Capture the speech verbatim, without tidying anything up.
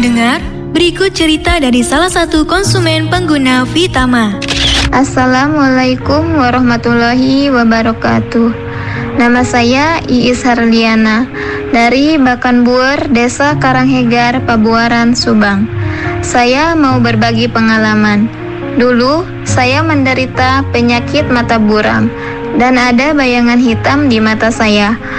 pendengar, berikut cerita dari salah satu konsumen pengguna Vitama. Assalamualaikum warahmatullahi wabarakatuh. Nama saya Iis Harliana dari Bakanbuer, Desa Karanghegar, Pabuaran, Subang. Saya mau berbagi pengalaman. Dulu saya menderita penyakit mata buram dan ada bayangan hitam di mata saya.